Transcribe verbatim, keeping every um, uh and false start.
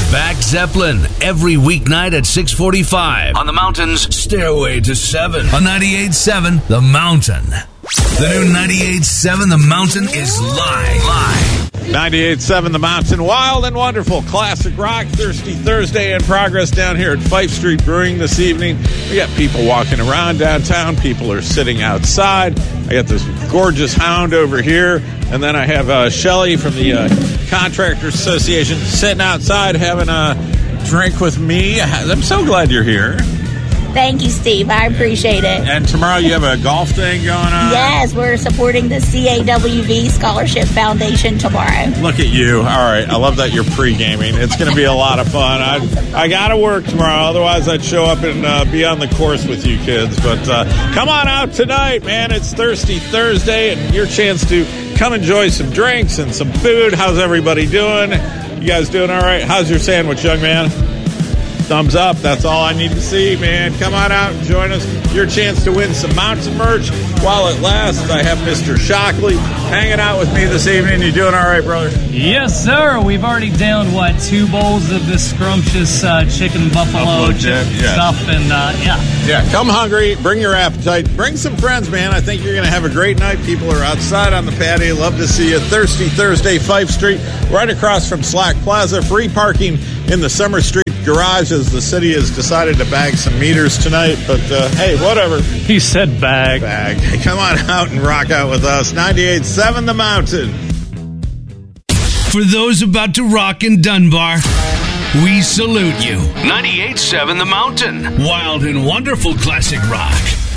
Back Zeppelin every weeknight at six forty-five on the Mountain's Stairway to Seven on ninety-eight point seven The Mountain. The new ninety-eight point seven The Mountain is live. Live. ninety-eight point seven The Mountain, wild and wonderful classic rock. Thirsty Thursday in progress down here at Fife Street Brewing this evening. We got people walking around downtown. People are sitting outside. I got this gorgeous hound over here. And then I have uh, Shelly from the uh, Contractors Association sitting outside having a drink with me. I'm so glad you're here. Thank you, Steve. I appreciate it. And tomorrow you have a golf thing going on? Yes, we're supporting the C A W V Scholarship Foundation tomorrow. Look at you. All right. I love that you're pre-gaming. It's going to be a lot of fun. I I got to work tomorrow. Otherwise, I'd show up and uh, be on the course with you kids. But uh, come on out tonight, man. It's Thirsty Thursday, and your chance to come enjoy some drinks and some food. How's everybody doing? You guys doing all right? How's your sandwich, young man? Thumbs up. That's all I need to see, man. Come on out and join us. Your chance to win some Mountain merch while it lasts. I have Mister Shockley hanging out with me this evening. You doing all right, brother? Yes, sir. We've already downed, what, two bowls of this scrumptious uh, chicken buffalo, Buffalo chip dip, yeah. stuff, and uh, yeah. Yeah, come hungry. Bring your appetite. Bring some friends, man. I think you're going to have a great night. People are outside on the patio. Love to see you. Thirsty Thursday, Fife Street, right across from Slack Plaza. Free parking in the Summer Street garage as the city has decided to bag some meters tonight. But, uh, hey, whatever. He said bag. Bag. Hey, come on out and rock out with us. ninety-eight point seven The Mountain. For those about to rock in Dunbar, we salute you. ninety-eight point seven The Mountain. Wild and wonderful classic rock.